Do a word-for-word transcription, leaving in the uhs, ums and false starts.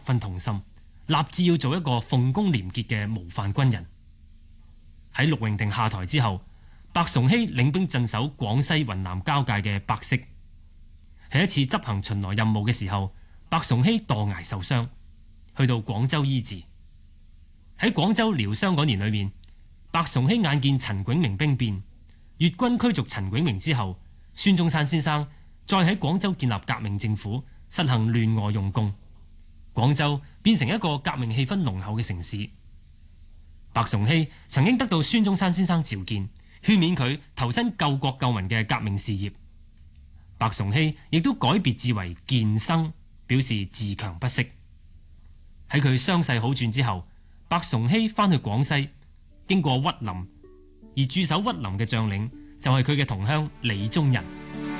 分痛心，立志要做一個奉公廉潔嘅模範軍人。喺陸榮廷下台之後，白崇禧領兵鎮守廣西雲南交界嘅百色。喺一次執行巡邏任務嘅時候，白崇禧墮崖受傷，去到廣州醫治。喺廣州療傷嗰年裏面，白崇禧眼見陳炯明兵變，粵軍驅逐陳炯明之後，孫中山先生再喺廣州建立革命政府，實行聯俄用共，廣州變成一個革命氣氛濃厚嘅城市。白崇禧曾經得到孫中山先生召見，勸勉佢投身救國救民嘅革命事業。白崇禧亦都改別字為健生，表示自強不息。喺佢傷勢好轉之後，白崇禧翻去廣西，經過鬱林，而駐守鬱林嘅將領就係佢嘅同鄉李宗仁。